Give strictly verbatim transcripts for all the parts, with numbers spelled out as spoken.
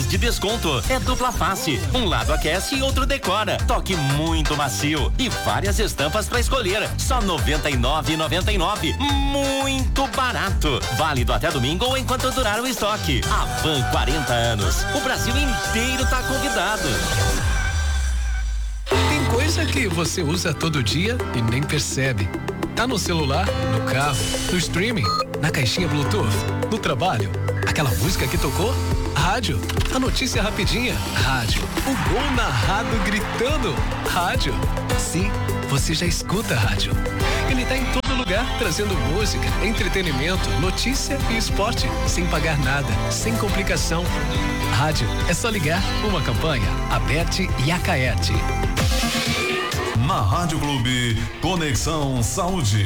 de desconto. É dupla face, um lado aquece e outro decora. Toque muito macio e várias estampas para escolher. Só noventa e nove reais e noventa e nove centavos. Muito barato. Válido até domingo ou enquanto durar o estoque. Avan, quarenta anos. O Brasil inteiro tá convidado. Tem coisa que você usa todo dia e nem percebe. Tá no celular, no carro, no streaming, na caixinha Bluetooth, no trabalho. Aquela música que tocou? Rádio. A notícia rapidinha? Rádio. O gol narrado gritando? Rádio. Sim, você já escuta rádio. Ele tá em todo lugar, trazendo música, entretenimento, notícia e esporte, sem pagar nada, sem complicação. Rádio, é só ligar. Uma campanha, Aberte e Acaerte. Na Rádio Clube, Conexão Saúde.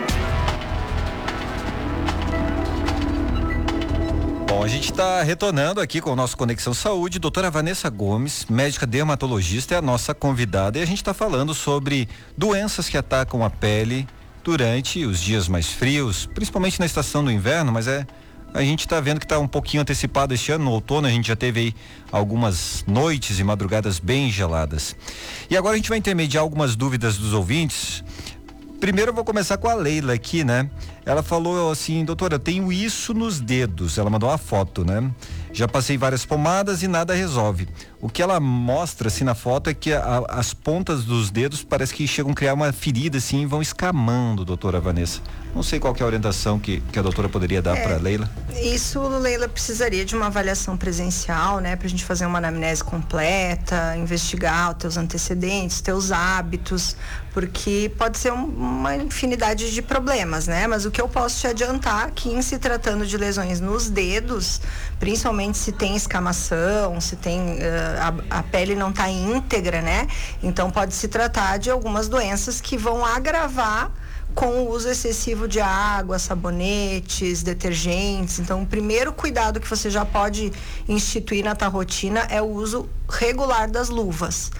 Bom, a gente está retornando aqui com o nosso Conexão Saúde. Doutora Vanessa Gomes, médica dermatologista, é a nossa convidada, e a gente está falando sobre doenças que atacam a pele durante os dias mais frios, principalmente na estação do inverno, mas é a gente está vendo que está um pouquinho antecipado este ano. No outono a gente já teve aí algumas noites e madrugadas bem geladas. E agora a gente vai intermediar algumas dúvidas dos ouvintes. Primeiro eu vou começar com a Leila aqui, né? Ela falou assim: doutora, eu tenho isso nos dedos. Ela mandou uma foto, né? Já passei várias pomadas e nada resolve. O que ela mostra assim na foto é que a, as pontas dos dedos parece que chegam a criar uma ferida assim e vão escamando, doutora Vanessa. Não sei qual que é a orientação que, que a doutora poderia dar é, para Leila. Isso, Leila, precisaria de uma avaliação presencial, né? Pra gente fazer uma anamnese completa, investigar os teus antecedentes, teus hábitos, porque pode ser um, uma infinidade de problemas, né? Mas o que eu posso te adiantar que em se tratando de lesões nos dedos, principalmente se tem escamação, se tem uh, a, a pele não está íntegra, né? Então pode se tratar de algumas doenças que vão agravar com o uso excessivo de água, sabonetes, detergentes. Então, o primeiro cuidado que você já pode instituir na tua rotina é o uso regular das luvas.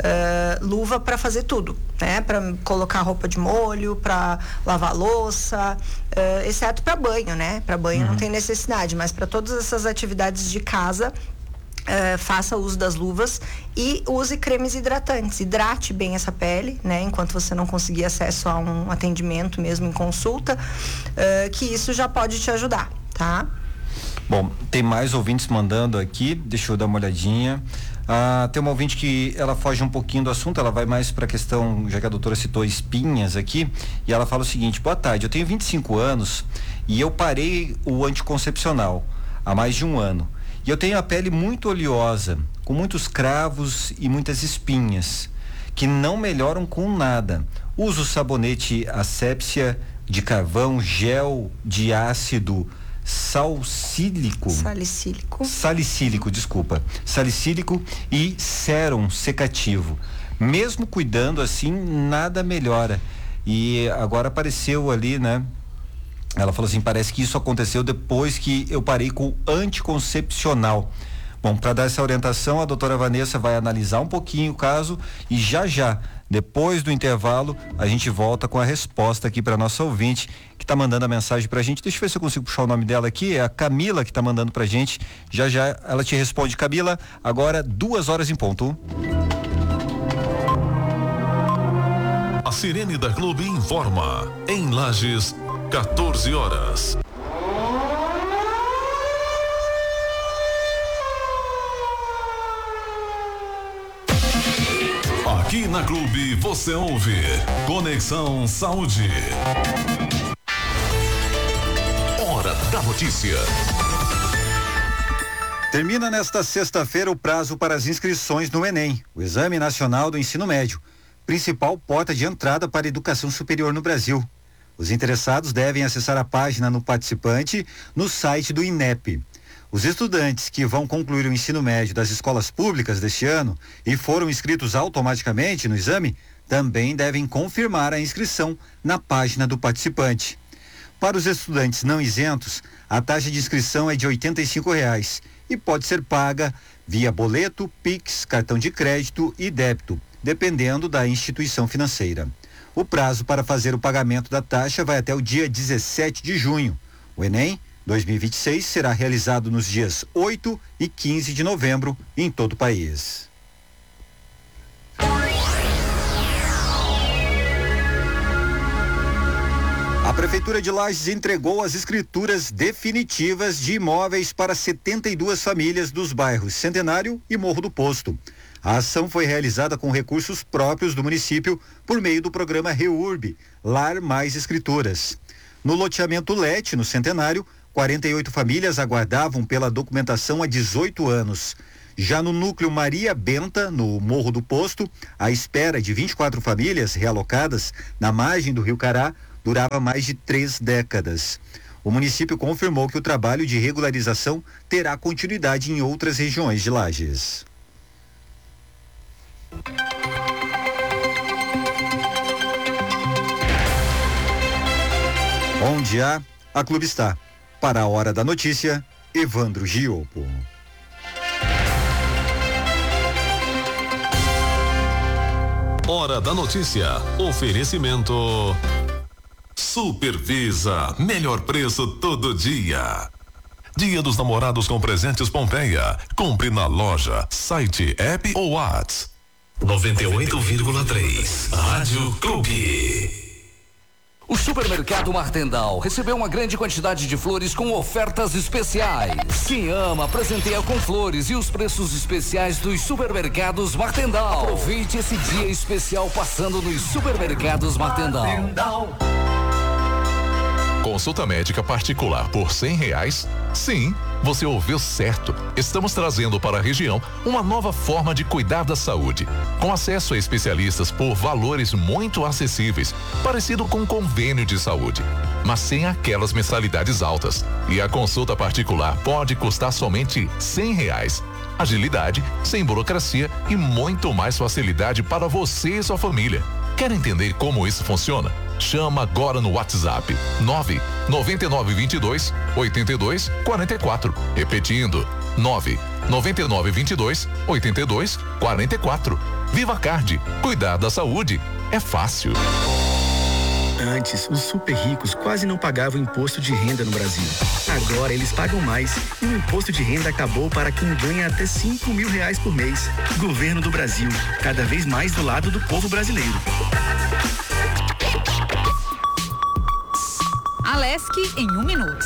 Uh, luva para fazer tudo, né? Para colocar roupa de molho, para lavar louça, uh, exceto para banho, né? Para banho uhum. não tem necessidade, mas para todas essas atividades de casa, Uh, faça uso das luvas e use cremes hidratantes. Hidrate bem essa pele, né? Enquanto você não conseguir acesso a um atendimento mesmo em consulta, uh, que isso já pode te ajudar, tá? Bom, tem mais ouvintes mandando aqui, deixa eu dar uma olhadinha. Ah, tem uma ouvinte que ela foge um pouquinho do assunto, ela vai mais para a questão, já que a doutora citou espinhas aqui, e ela fala o seguinte: boa tarde, eu tenho vinte e cinco anos e eu parei o anticoncepcional há mais de um ano. E eu tenho a pele muito oleosa, com muitos cravos e muitas espinhas, que não melhoram com nada. Uso sabonete Asepsia de carvão, gel de ácido salcílico. Salicílico. Salicílico, desculpa. Salicílico e sérum secativo. Mesmo cuidando assim, nada melhora. E agora apareceu ali, né? Ela falou assim: parece que isso aconteceu depois que eu parei com o anticoncepcional. Bom, para dar essa orientação, a doutora Vanessa vai analisar um pouquinho o caso e já já, depois do intervalo, a gente volta com a resposta aqui para nossa ouvinte que está mandando a mensagem pra gente. Deixa eu ver se eu consigo puxar o nome dela aqui. É a Camila que está mandando pra gente. Já já ela te responde. Camila, agora duas horas em ponto. A Sirene da Clube informa. Em Lages, quatorze horas. Aqui na Clube você ouve Conexão Saúde. Hora da notícia. Termina nesta sexta-feira o prazo para as inscrições no Enem, o Exame Nacional do Ensino Médio, principal porta de entrada para a educação superior no Brasil. Os interessados devem acessar a página no participante no site do INEP. Os estudantes que vão concluir o ensino médio das escolas públicas deste ano e foram inscritos automaticamente no exame também devem confirmar a inscrição na página do participante. Para os estudantes não isentos, a taxa de inscrição é de oitenta e cinco reais e pode ser paga via boleto, Pix, cartão de crédito e débito, dependendo da instituição financeira. O prazo para fazer o pagamento da taxa vai até o dia dezessete de junho. O Enem dois mil e vinte e seis será realizado nos dias oito e quinze de novembro em todo o país. A Prefeitura de Lages entregou as escrituras definitivas de imóveis para setenta e duas famílias dos bairros Centenário e Morro do Posto. A ação foi realizada com recursos próprios do município por meio do programa REURB, Lar Mais Escrituras. No loteamento Lete, no Centenário, quarenta e oito famílias aguardavam pela documentação há dezoito anos. Já no núcleo Maria Benta, no Morro do Posto, a espera de vinte e quatro famílias realocadas na margem do Rio Cará durava mais de três décadas. O município confirmou que o trabalho de regularização terá continuidade em outras regiões de Lages. Onde há, a Clube está. Para a Hora da Notícia, Evandro Giopo. Hora da Notícia. Oferecimento Supervisa, melhor preço todo dia. Dia dos Namorados com presentes Pompeia. Compre na loja, site, app ou WhatsApp. noventa e oito vírgula três Rádio Clube. O Supermercado Martendal recebeu uma grande quantidade de flores com ofertas especiais. Quem ama, presenteia com flores e os preços especiais dos Supermercados Martendal. Aproveite esse dia especial passando nos Supermercados Martendal. Martendal. Consulta médica particular por cem reais? Sim, você ouviu certo. Estamos trazendo para a região uma nova forma de cuidar da saúde, com acesso a especialistas por valores muito acessíveis, parecido com um convênio de saúde, mas sem aquelas mensalidades altas. E a consulta particular pode custar somente cem reais. Agilidade, sem burocracia e muito mais facilidade para você e sua família. Quer entender como isso funciona? Chama agora no WhatsApp nove nove nove dois dois oito dois quatro quatro. Repetindo, nove nove nove dois dois oito dois quatro quatro. Viva Card, cuidar da saúde é fácil. Antes, os super ricos quase não pagavam imposto de renda no Brasil. Agora eles pagam mais e o imposto de renda acabou para quem ganha até cinco mil reais por mês. Governo do Brasil, cada vez mais do lado do povo brasileiro. Alesc em um minuto.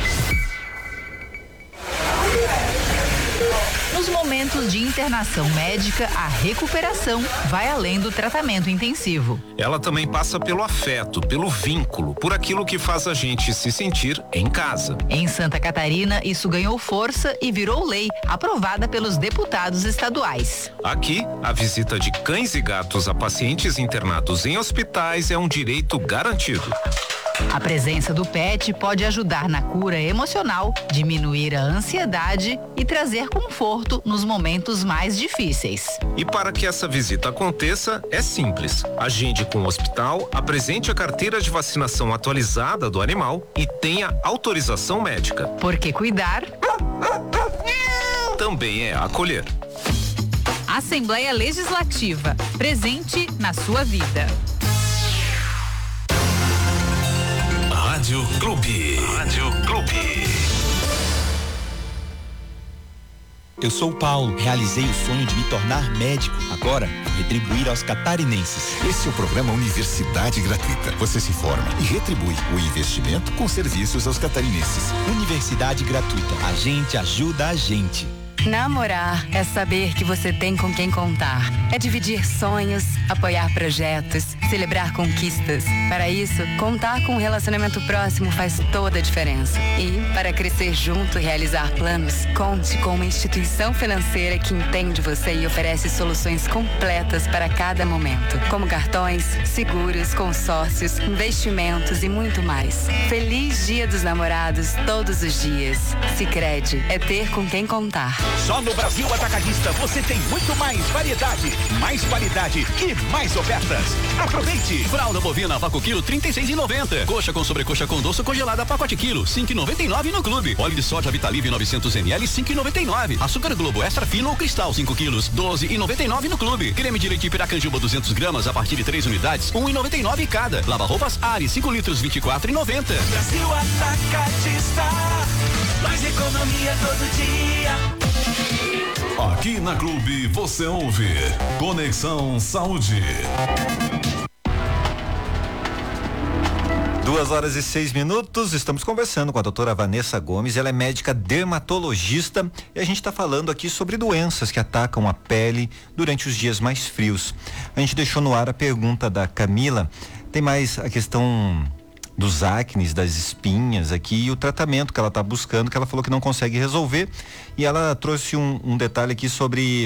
Nos momentos de internação médica, a recuperação vai além do tratamento intensivo. Ela também passa pelo afeto, pelo vínculo, por aquilo que faz a gente se sentir em casa. Em Santa Catarina, isso ganhou força e virou lei, aprovada pelos deputados estaduais. Aqui, a visita de cães e gatos a pacientes internados em hospitais é um direito garantido. A presença do pet pode ajudar na cura emocional, diminuir a ansiedade e trazer conforto nos momentos mais difíceis. E para que essa visita aconteça, é simples. Agende com o hospital, apresente a carteira de vacinação atualizada do animal e tenha autorização médica. Porque cuidar também é acolher. Assembleia Legislativa, presente na sua vida. Rádio Clube. Rádio Clube. Eu sou o Paulo, realizei o sonho de me tornar médico. Agora, vou retribuir aos catarinenses. Esse é o programa Universidade Gratuita. Você se forma e retribui o investimento com serviços aos catarinenses. Universidade Gratuita. A gente ajuda a gente. Namorar é saber que você tem com quem contar. É dividir sonhos, apoiar projetos, celebrar conquistas. Para isso, contar com um relacionamento próximo faz toda a diferença. E, para crescer junto e realizar planos, conte com uma instituição financeira que entende você e oferece soluções completas para cada momento, como cartões, seguros, consórcios, investimentos e muito mais. Feliz Dia dos Namorados todos os dias. Sicredi é ter com quem contar. Só no Brasil Atacadista você tem muito mais variedade, mais qualidade e mais ofertas. Aproveite! Aproveite! Fralda bovina vácuo quilo trinta e seis e noventa. Coxa com sobrecoxa com doce congelada pacote quilo cinco e noventa e nove no Clube. Óleo de soja Vitalive novecentos mililitros cinco e noventa e nove. Açúcar Globo Extra Fino ou Cristal cinco quilos doze e noventa e nove no Clube. Creme de leite Piracanjuba duzentos gramas a partir de três unidades um e noventa e nove cada. Lava roupas Ares cinco litros vinte e quatro e noventa. Brasil Atacadista, mais economia todo dia. Aqui na Clube você ouve Conexão Saúde. Duas horas e seis minutos, estamos conversando com a doutora Vanessa Gomes, ela é médica dermatologista e a gente está falando aqui sobre doenças que atacam a pele durante os dias mais frios. A gente deixou no ar a pergunta da Camila, tem mais a questão dos acnes, das espinhas aqui e o tratamento que ela está buscando, que ela falou que não consegue resolver, e ela trouxe um, um detalhe aqui sobre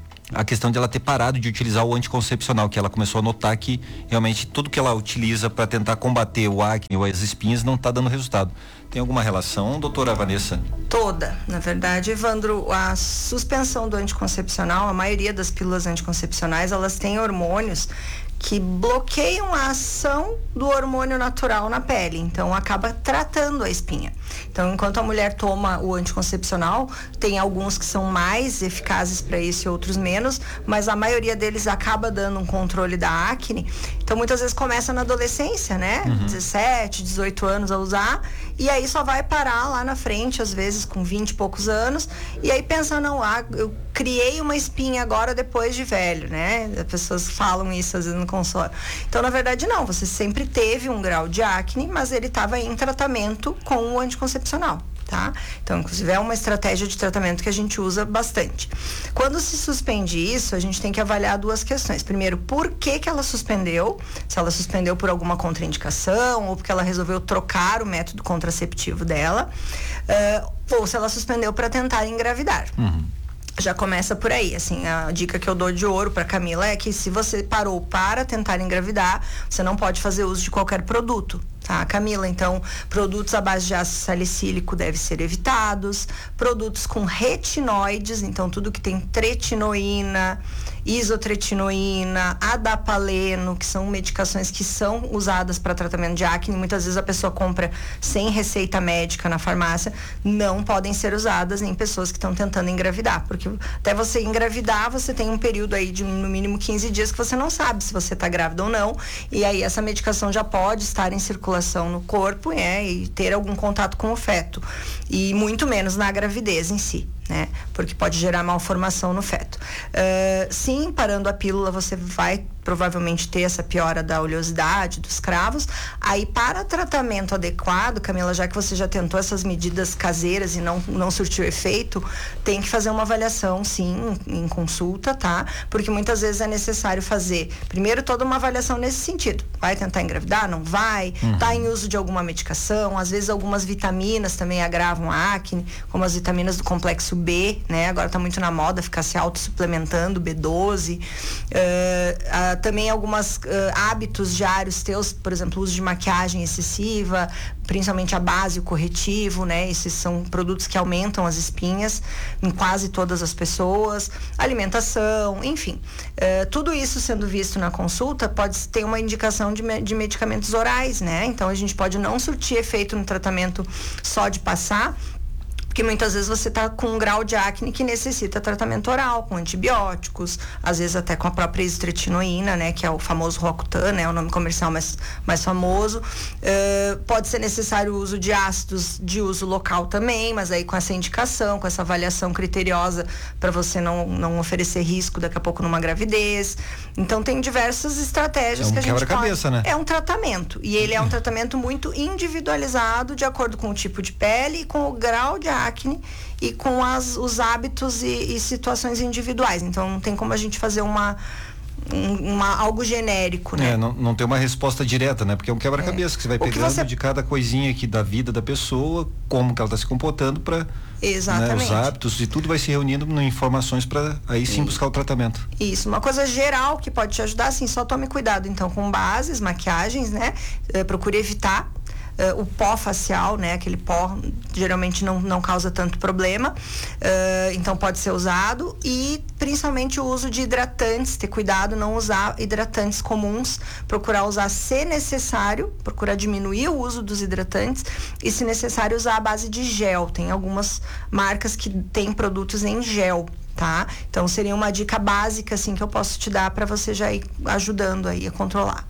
a questão de ela ter parado de utilizar o anticoncepcional, que ela começou a notar que realmente tudo que ela utiliza para tentar combater o acne ou as espinhas não está dando resultado. Tem alguma relação, doutora Vanessa? Toda. Na verdade, Evandro, a suspensão do anticoncepcional, a maioria das pílulas anticoncepcionais, elas têm hormônios que bloqueiam a ação do hormônio natural na pele, então acaba tratando a espinha. Então, enquanto a mulher toma o anticoncepcional, tem alguns que são mais eficazes para isso e outros menos, mas a maioria deles acaba dando um controle da acne. Então, muitas vezes começa na adolescência, né? Uhum. dezessete, dezoito anos a usar, e aí só vai parar lá na frente, às vezes com vinte e poucos anos, e aí pensa, não, ah, eu criei uma espinha agora depois de velho, né? As pessoas falam isso às vezes no consultório. Então, na verdade, não, você sempre teve um grau de acne, mas ele estava em tratamento com o anticoncepcional, tá? Então, inclusive, é uma estratégia de tratamento que a gente usa bastante. Quando se suspende isso, a gente tem que avaliar duas questões. Primeiro, por que que ela suspendeu? Se ela suspendeu por alguma contraindicação ou porque ela resolveu trocar o método contraceptivo dela, uh, ou se ela suspendeu para tentar engravidar. Uhum. Já começa por aí, assim, a dica que eu dou de ouro para Camila é que se você parou para tentar engravidar, você não pode fazer uso de qualquer produto, tá, Camila? Então, produtos à base de ácido salicílico devem ser evitados, produtos com retinoides, então tudo que tem tretinoína, isotretinoína, adapaleno, que são medicações que são usadas para tratamento de acne, muitas vezes a pessoa compra sem receita médica na farmácia, não podem ser usadas em pessoas que estão tentando engravidar, porque até você engravidar, você tem um período aí de no mínimo quinze dias que você não sabe se você está grávida ou não, e aí essa medicação já pode estar em circulação no corpo, é, e ter algum contato com o feto, e muito menos na gravidez em si, né? Porque pode gerar malformação no feto. Uh, sim, parando a pílula, você vai provavelmente ter essa piora da oleosidade, dos cravos. Aí, para tratamento adequado, Camila, já que você já tentou essas medidas caseiras e não, não surtiu efeito, tem que fazer uma avaliação, sim, em, em consulta, tá? Porque muitas vezes é necessário fazer, primeiro, toda uma avaliação nesse sentido. Vai tentar engravidar? Não vai? Uhum. Tá em uso de alguma medicação? Às vezes, algumas vitaminas também agravam a acne, como as vitaminas do complexo B, né? Agora tá muito na moda ficar se auto-suplementando, B doze. Uh, uh, também alguns uh, hábitos diários teus, por exemplo, uso de maquiagem excessiva, principalmente a base, o corretivo, né? Esses são produtos que aumentam as espinhas em quase todas as pessoas. Alimentação, enfim. Uh, tudo isso sendo visto na consulta pode ter uma indicação de, me- de medicamentos orais, né? Então a gente pode não surtir efeito no tratamento só de passar, porque muitas vezes você está com um grau de acne que necessita tratamento oral, com antibióticos, às vezes até com a própria isotretinoína, né, que é o famoso Roacutan, né, o nome comercial mais, mais famoso. Uh, pode ser necessário o uso de ácidos de uso local também, mas aí com essa indicação, com essa avaliação criteriosa para você não, não oferecer risco daqui a pouco numa gravidez. Então tem diversas estratégias é um que a gente quebra-cabeça, pode... né? É um tratamento, e ele é um tratamento muito individualizado de acordo com o tipo de pele e com o grau de acne acne e com as, os hábitos e, e situações individuais. Então não tem como a gente fazer uma, um, uma algo genérico, né? É, não, não tem uma resposta direta, né? Porque é um quebra-cabeça é. que você vai pegando você... de cada coisinha aqui da vida da pessoa, como que ela está se comportando para, né, os hábitos, e tudo vai se reunindo em informações para aí sim buscar o tratamento. Isso, uma coisa geral que pode te ajudar, assim, só tome cuidado então com bases, maquiagens, né? É, procure evitar. Uh, o pó facial, né? Aquele pó geralmente não, não causa tanto problema, uh, então pode ser usado, e principalmente o uso de hidratantes, ter cuidado, não usar hidratantes comuns, procurar usar se necessário, procurar diminuir o uso dos hidratantes e, se necessário, usar a base de gel. Tem algumas marcas que têm produtos em gel, tá? Então seria uma dica básica assim que eu posso te dar para você já ir ajudando aí a controlar.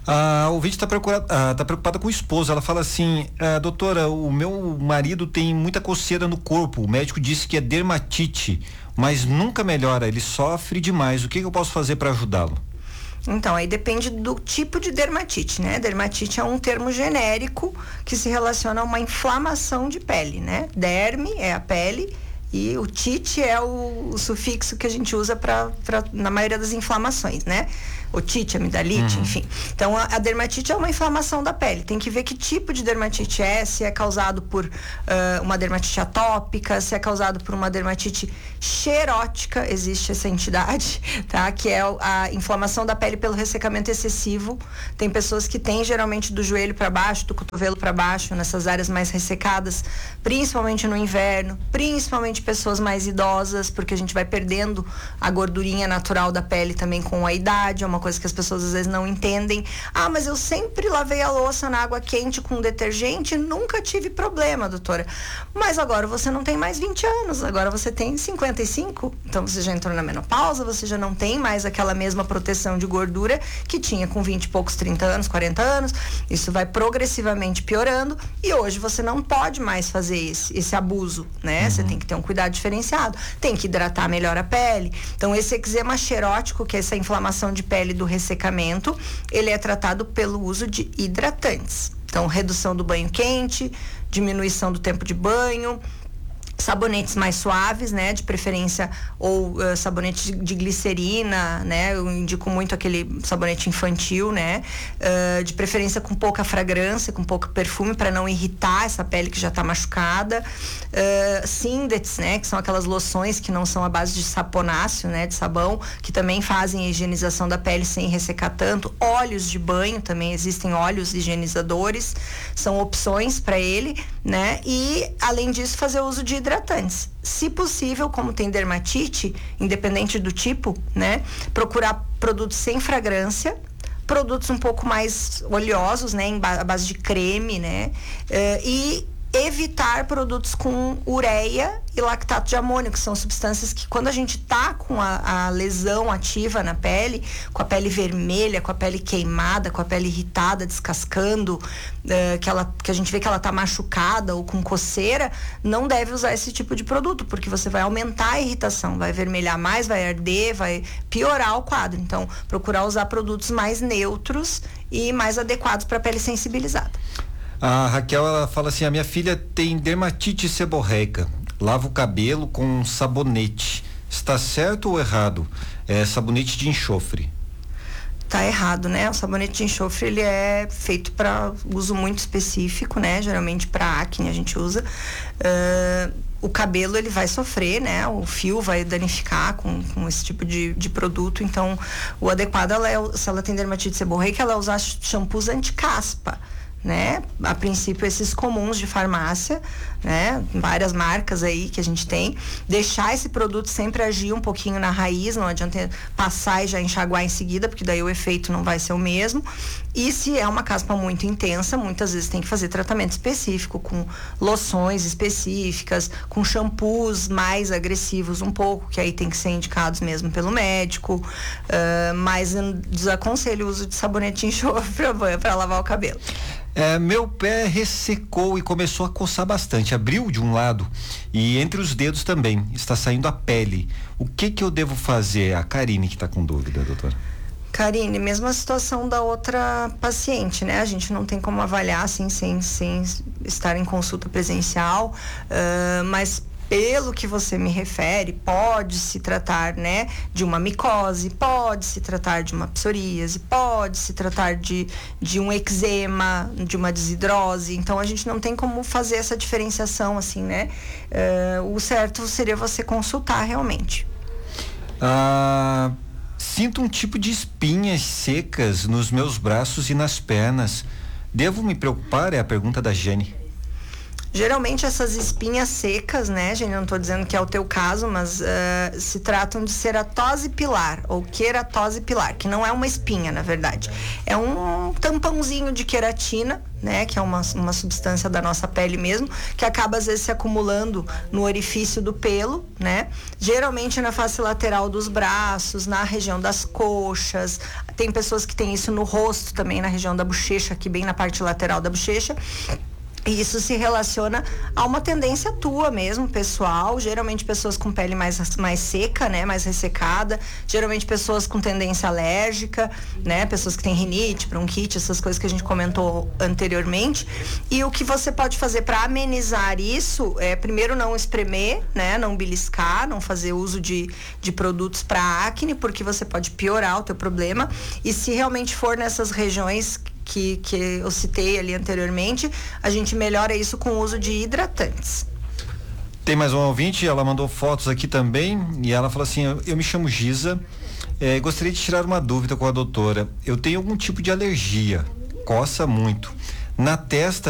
A ouvinte está preocupada, ah, tá preocupada com o esposo. Ela fala assim: ah, doutora, o meu marido tem muita coceira no corpo. O médico disse que é dermatite, mas nunca melhora. Ele sofre demais. O que, que eu posso fazer para ajudá-lo? Então, aí depende do tipo de dermatite, né? Dermatite é um termo genérico que se relaciona a uma inflamação de pele, né? Derme é a pele e o tite é o, o sufixo que a gente usa para na maioria das inflamações, né? Otite, amidalite, uhum. enfim. Então, a, a dermatite é uma inflamação da pele. Tem que ver que tipo de dermatite é, se é causado por uh, uma dermatite atópica, se é causado por uma dermatite xerótica, existe essa entidade, tá? Que é a inflamação da pele pelo ressecamento excessivo. Tem pessoas que têm geralmente do joelho para baixo, do cotovelo para baixo, nessas áreas mais ressecadas, principalmente no inverno, principalmente pessoas mais idosas, porque a gente vai perdendo a gordurinha natural da pele também com a idade. É uma coisa que as pessoas às vezes não entendem. Ah, mas eu sempre lavei a louça na água quente com detergente e nunca tive problema, doutora. Mas agora você não tem mais vinte anos, agora você tem cinquenta e cinco, então você já entrou na menopausa, você já não tem mais aquela mesma proteção de gordura que tinha com vinte e poucos, trinta anos, quarenta anos. Isso vai progressivamente piorando e hoje você não pode mais fazer esse, esse abuso, né? Uhum. Você tem que ter um cuidado diferenciado, tem que hidratar melhor a pele. Então, esse eczema xerótico, que é essa inflamação de pele do ressecamento, ele é tratado pelo uso de hidratantes. Então, redução do banho quente, diminuição do tempo de banho, sabonetes mais suaves, né, de preferência, ou uh, sabonete de, de glicerina, né, eu indico muito aquele sabonete infantil, né, uh, de preferência com pouca fragrância, com pouco perfume, para não irritar essa pele que já está machucada. Uh, Síndets, né, que são aquelas loções que não são à base de saponáceo, né, de sabão, que também fazem a higienização da pele sem ressecar tanto. Óleos de banho, também existem óleos higienizadores, são opções para ele, né, e além disso fazer uso de hidratantes. Se possível, como tem dermatite, independente do tipo, né, procurar produtos sem fragrância, produtos um pouco mais oleosos, né, em ba- à base de creme, né, uh, e evitar produtos com ureia e lactato de amônio, que são substâncias que, quando a gente tá com a, a lesão ativa na pele, com a pele vermelha, com a pele queimada, com a pele irritada, descascando, uh, que, ela, que a gente vê que ela tá machucada ou com coceira, não deve usar esse tipo de produto, porque você vai aumentar a irritação, vai vermelhar mais, vai arder, vai piorar o quadro. Então, procurar usar produtos mais neutros e mais adequados para a pele sensibilizada. A Raquel, ela fala assim: a minha filha tem dermatite seborreica, lava o cabelo com sabonete. Está certo ou errado? É sabonete de enxofre. Tá errado, né? O sabonete de enxofre, ele é feito para uso muito específico, né? Geralmente para acne a gente usa. Uh, o cabelo, ele vai sofrer, né? O fio vai danificar com, com esse tipo de, de produto. Então, o adequado, ela é, se ela tem dermatite seborreica, ela usar shampoos anti-caspa, né? A princípio, esses comuns de farmácia, né? Várias marcas aí que a gente tem. Deixar esse produto sempre agir um pouquinho na raiz, não adianta passar e já enxaguar em seguida, porque daí o efeito não vai ser o mesmo. E se é uma caspa muito intensa, muitas vezes tem que fazer tratamento específico, com loções específicas, com shampoos mais agressivos um pouco, que aí tem que ser indicados mesmo pelo médico. Uh, mas eu desaconselho o uso de sabonete de enxofre para lavar o cabelo. É, meu pé ressecou e começou a coçar bastante. Abriu de um lado e entre os dedos também. Está saindo a pele. O que que eu devo fazer? A Karine que está com dúvida, doutora. Karine, mesma situação da outra paciente, né? A gente não tem como avaliar assim sem, sem estar em consulta presencial, uh, mas pelo que você me refere, pode se tratar, né, de uma micose, pode se tratar de uma psoríase, pode se tratar de, de um eczema, de uma desidrose. Então, a gente não tem como fazer essa diferenciação, assim, né? Uh, o certo seria você consultar realmente. Ah, sinto um tipo de espinhas secas nos meus braços e nas pernas. Devo me preocupar? É a pergunta da Jane. Geralmente essas espinhas secas, né, gente, não estou dizendo que é o teu caso, mas uh, se tratam de ceratose pilar ou queratose pilar, que não é uma espinha, na verdade. É um tampãozinho de queratina, né, que é uma, uma substância da nossa pele mesmo, que acaba às vezes se acumulando no orifício do pelo, né, geralmente na face lateral dos braços, na região das coxas. Tem pessoas que têm isso no rosto também, na região da bochecha, aqui bem na parte lateral da bochecha. E isso se relaciona a uma tendência tua mesmo, pessoal, geralmente pessoas com pele mais, mais seca, né, mais ressecada, geralmente pessoas com tendência alérgica, né, pessoas que têm rinite, bronquite, essas coisas que a gente comentou anteriormente. E o que você pode fazer para amenizar isso é, primeiro, não espremer, né, não beliscar, não fazer uso de, de produtos para acne, porque você pode piorar o teu problema. E se realmente for nessas regiões Que, que eu citei ali anteriormente, a gente melhora isso com o uso de hidratantes. Tem mais um ouvinte, ela mandou fotos aqui também, e ela falou assim: eu, eu me chamo Giza, eh, gostaria de tirar uma dúvida com a doutora. Eu tenho algum tipo de alergia, coça muito. Na testa